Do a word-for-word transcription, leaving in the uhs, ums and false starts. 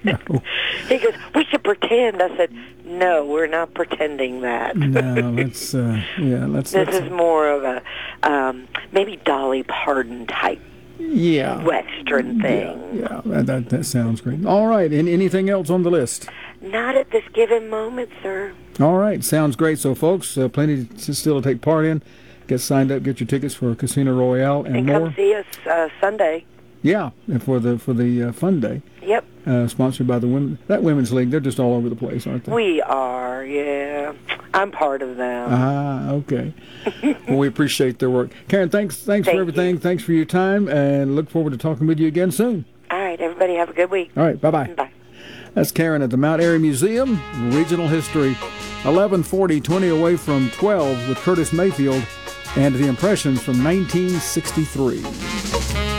No. He goes, we should pretend. I said, no, we're not pretending that. No, let's, uh, yeah, let's... This let's, is more of a, um, maybe Dolly Parton type yeah. Western thing. Yeah, yeah. That, that, that sounds great. All right, and anything else on the list? Not at this given moment, sir. All right, sounds great. So, folks, uh, plenty to still to take part in. Get signed up, get your tickets for Casino Royale and, and more. And come see us uh, Sunday. Yeah, and for the for the uh, fun day. Yep. Uh, sponsored by the women. That women's league. They're just all over the place, aren't they? We are. Yeah, I'm part of them. Ah, okay. Well, we appreciate their work, Karen. Thanks, thanks Thank for everything. You. Thanks for your time, and look forward to talking with you again soon. All right, everybody, have a good week. All right, bye bye. Bye. That's Karen at the Mount Airy Museum, Regional History, eleven forty, twenty away from twelve with Curtis Mayfield and the Impressions from nineteen sixty-three.